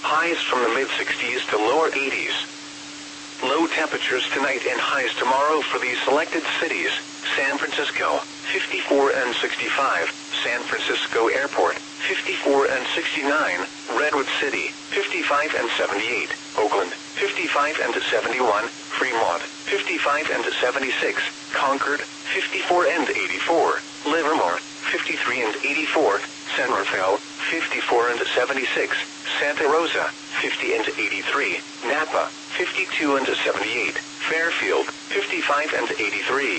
Highs from the mid-60s to lower 80s. Low temperatures tonight and highs tomorrow for these selected cities: San Francisco, 54 and 65, San Francisco Airport, 54 and 69, Redwood City, 55 and 78, Oakland, 55 and 71, Fremont, 55 and 76, Concord, 54 and 84, Livermore, 53 and 84, San Rafael, 54 and 76, Santa Rosa, 50 and 83, Napa, 52 and 78, Fairfield, 55 and 83.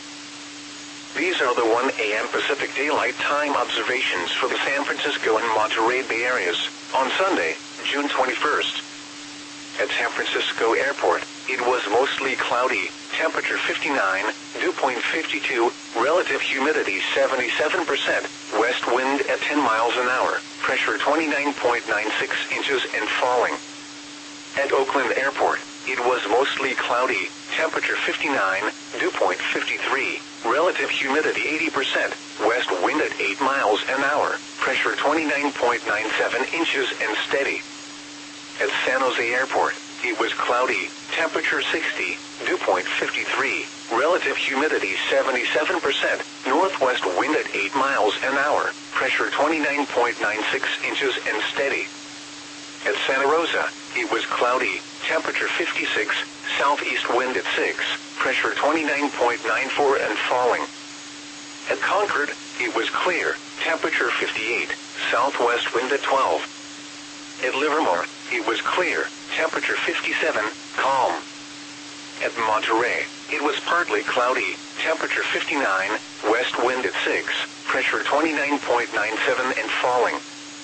These are the 1 a.m. Pacific Daylight Time observations for the San Francisco and Monterey Bay areas on Sunday, June 21st. At San Francisco Airport, it was mostly cloudy, temperature 59, dew point 52, relative humidity 77%, west wind at 10 miles an hour, pressure 29.96 inches and falling. At Oakland Airport, it was mostly cloudy, temperature 59, dew point 53, relative humidity 80%, west wind at 8 miles an hour, pressure 29.97 inches and steady. At San Jose Airport, it was cloudy, temperature 60, dew point 53, relative humidity 77%, northwest wind at 8 miles an hour, pressure 29.96 inches and steady. At Santa Rosa, it was cloudy, temperature 56, southeast wind at 6, pressure 29.94 and falling. At Concord, it was clear, temperature 58, southwest wind at 12. At Livermore, it was clear, temperature 57, calm. At Monterey, it was partly cloudy, temperature 59, west wind at 6, pressure 29.97 and falling.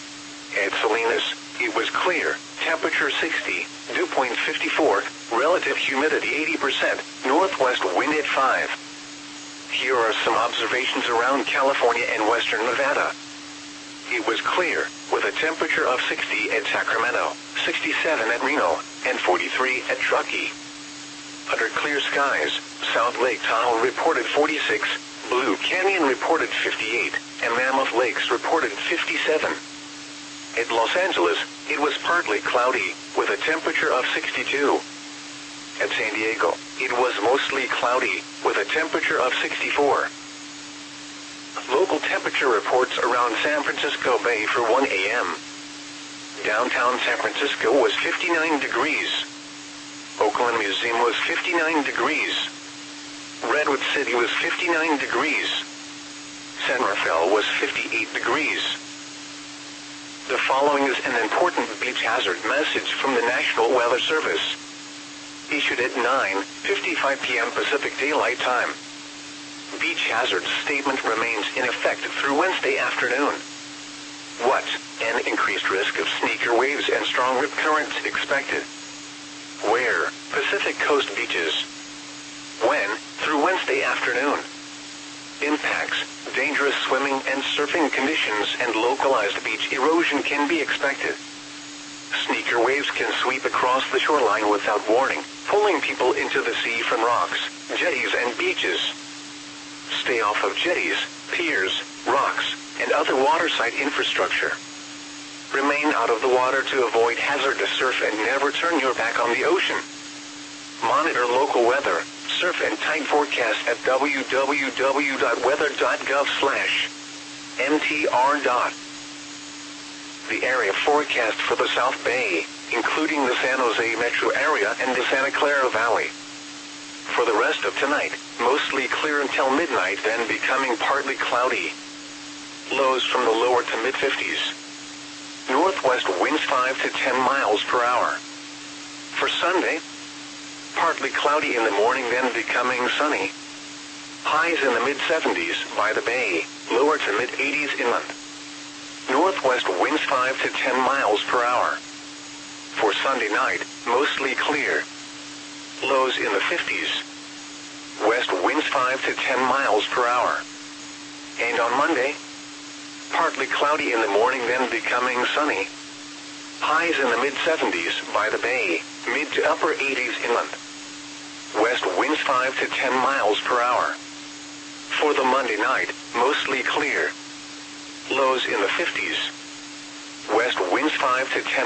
At Salinas, it was clear, temperature 60, dew point 54, relative humidity 80%, northwest wind at 5. Here are some observations around California and western Nevada. It was clear, with a temperature of 60 at Sacramento, 67 at Reno, and 43 at Truckee. Under clear skies, South Lake Tahoe reported 46, Blue Canyon reported 58, and Mammoth Lakes reported 57. At Los Angeles, it was partly cloudy, with a temperature of 62. At San Diego, it was mostly cloudy, with a temperature of 64. Local temperature reports around San Francisco Bay for 1 a.m. Downtown San Francisco was 59 degrees. Oakland Museum was 59 degrees. Redwood City was 59 degrees. San Rafael was 58 degrees. The following is an important beach hazard message from the National Weather Service. Issued at 9:55 p.m. Pacific Daylight Time. Beach hazard statement remains in effect through Wednesday afternoon. What? An increased risk of sneaker waves and strong rip currents expected. Where? Pacific Coast beaches. When? Through Wednesday afternoon. Impacts, dangerous swimming and surfing conditions and localized beach erosion can be expected. Sneaker waves can sweep across the shoreline without warning, pulling people into the sea from rocks, jetties and beaches. Stay off of jetties, piers, rocks, and other waterside infrastructure. Remain out of the water to avoid hazardous surf and never turn your back on the ocean. Monitor local weather, surf and tide forecast at www.weather.gov/mtr. The area forecast for the South Bay, including the San Jose metro area and the Santa Clara Valley. For the rest of tonight, mostly clear until midnight, then becoming partly cloudy. Lows from the lower to mid-50s. Northwest winds 5 to 10 miles per hour. For Sunday, partly cloudy in the morning, then becoming sunny. Highs in the mid-70s by the bay, lower to mid-80s inland. Northwest winds 5 to 10 miles per hour. For Sunday night, mostly clear. Lows in the 50s. West winds 5 to 10 miles per hour. And on Monday, partly cloudy in the morning, then becoming sunny. Highs in the mid-70s by the bay, mid to upper 80s inland. West winds 5 to 10 miles per hour. For the Monday night, mostly clear. Lows in the 50s. West winds 5 to 10